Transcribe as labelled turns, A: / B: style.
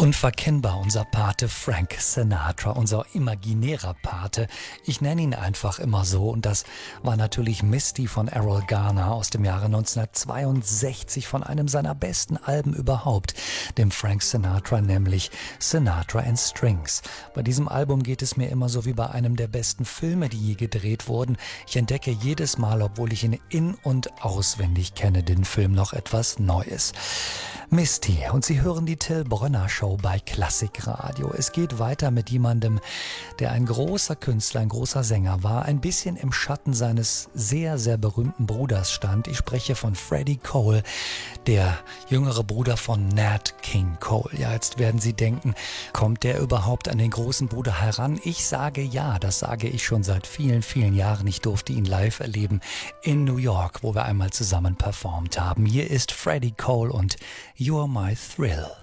A: Unverkennbar unser Pate Frank Sinatra, unser imaginärer Pate. Ich nenne ihn einfach immer so und das war natürlich Misty von Errol Garner aus dem Jahre 1962 von einem seiner besten Alben überhaupt, dem Frank Sinatra, nämlich Sinatra and Strings. Bei diesem Album geht es mir immer so wie bei einem der besten Filme, die je gedreht wurden. Ich entdecke jedes Mal, obwohl ich ihn in- und auswendig kenne, den Film noch etwas Neues. Misty, und Sie hören die Till Brönner Show bei Klassikradio. Es geht weiter mit jemandem, der ein großer Künstler, ein großer Sänger war, ein bisschen im Schatten seines sehr, sehr berühmten Bruders stand. Ich spreche von Freddie Cole, der jüngere Bruder von Nat King Cole. Ja, jetzt werden Sie denken, kommt der überhaupt an den großen Bruder heran? Ich sage ja, das sage ich schon seit vielen, vielen Jahren. Ich durfte ihn live erleben in New York, wo wir einmal zusammen performt haben. Hier ist Freddie Cole und You're My Thrill.